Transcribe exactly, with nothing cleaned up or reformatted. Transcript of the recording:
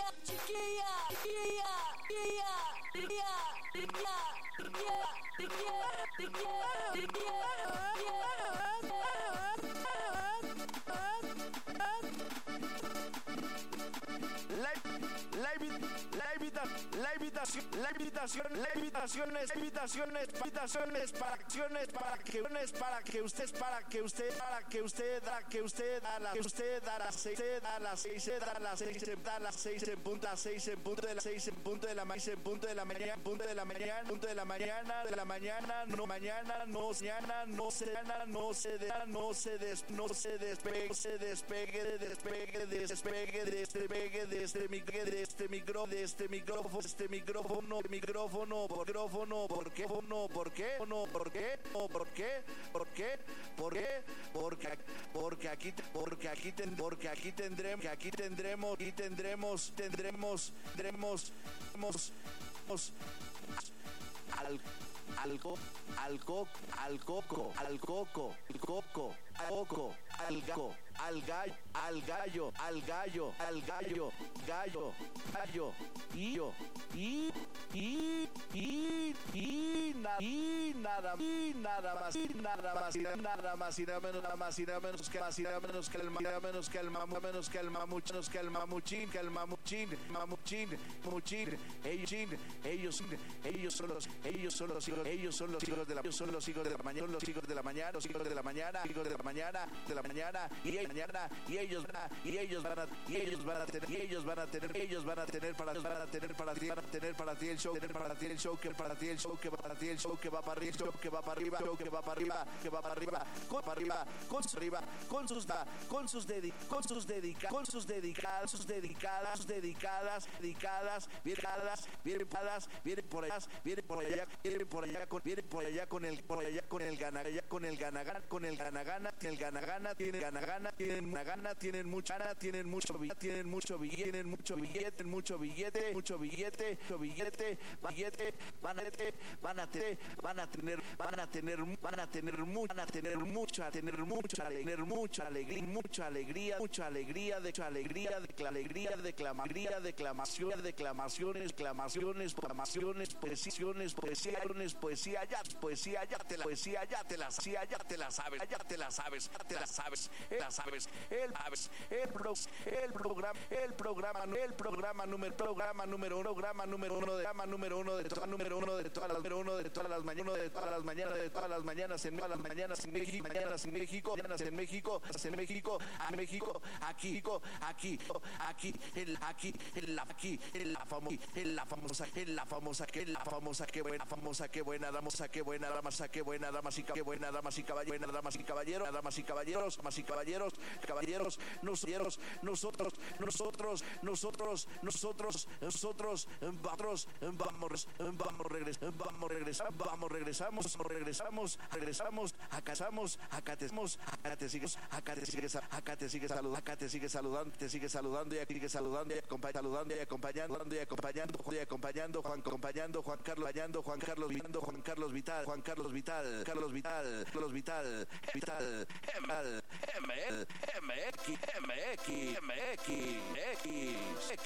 chiquilla, chiquilla, chiquilla, chiquilla, chiquilla, chiquilla, chiquilla, chiquilla, La, la, la, invita, la invitación, la invitación, la invitaciones, invitaciones, invitaciones para acciones, para que para que usted, para que usted, para que usted, para que usted, a la que usted a las seis, a las seis, a las seis, a las seis en punto, a seis en punto de las seis en punto de la mañana, en punto de la mañana, punto de la mañana, punto de la mañana, de la mañana, no mañana, no mañana, no se gana, no se da, no se des, no se despegue, se despegue, despegue, despegue, despegue, de este micro, de este micro, de este micrófono, este micrófono, micrófono, micrófono, ¿por qué? No, ¿por qué? No, ¿por qué? No, ¿por qué? ¿Por qué? ¿Por qué? Porque porque aquí porque aquí porque aquí tendremos, que aquí tendremos, y tendremos, tendremos, tendremos, tendremos al algo, al coco, al coco, al coco, al coco, al coco, al gato, al gallo, al gallo, al gallo, al gallo, gallo, gallo, y yo, y y y y nada y nada y nada más y nada más y nada más y nada menos nada más y nada menos que más y nada menos que el nada menos que el mamu menos que el mamuchín menos que el mamuchín que el mamuchín mamuchín mamuchín ellos ellos ellos son los ellos son los hijos ellos son los hijos de la ellos son los hijos de la mañana los hijos de la mañana los hijos de la mañana hijos de la mañana de la mañana y mañana y ellos van a y ellos van a y ellos van a tener y ellos van a tener ellos van a tener para van a tener para ti van a tener para ti el show tener para ti el show que para ti el show que para ti el show que va para arriba el show que va para arriba show que va para arriba que va para arriba con para arriba con sus arriba con sus da con sus dedi con sus dedicadas con sus dedicadas sus dedicadas dedicadas dedicadas dedicadas bien padas vienen por allá vienen por allá vienen por allá con vienen por allá con el por allá con el gana allá con el gana gana con el gana gana el gana gana tienen gana gana tienen una gana tienen mucha gana tienen mucho billete tienen mucho billete tienen mucho billete mucho billete mucho billete mucho billete billete van a tener van a tener van a tener van a tener van a tener mucha van a tener mucha tener mucha tener mucha alegría mucha alegría mucha alegría de alegría de alegría declamaría declamación declamaciones declamaciones proclamaciones poesiones poesiones poesía ya poesía ya te la poesía ya te la ya ya te la sabes ya te la sabes ya te la sabes la sabes el sabes el pro, el programa el programa el programa número programa número uno programa número uno de programa número uno de todas número uno de todas las número uno de todas las mañanas de todas las mañanas de todas las mañanas en todas las mañanas en México mañanas en México mañanas en México en México a México aquí aquí aquí en aquí en la aquí en la famosa en la famosa en la famosa que la famosa que buena famosa que buena damas que buena damas que buena damas y que buena damas y caballeros damas y caballeros damas y caballeros damas y caballeros caballeros nosotros nosotros nosotros nosotros nosotros nosotros vamos vamos vamos regresamos vamos regresamos vamos regresamos regresamos regresamos acá estamos acá te acá te sigues acá te sigues acá te sigues saludando acá te sigues saludando te sigues saludando y aquí sigues saludando y acompañando saludando y acompañando y acompañando y acompañando Juan acompañando Juan Carlos acompañando Juan Carlos Vital Juan Carlos Vital Juan Carlos Vital Carlos Vital Carlos Vital Vital M M M X M X M X X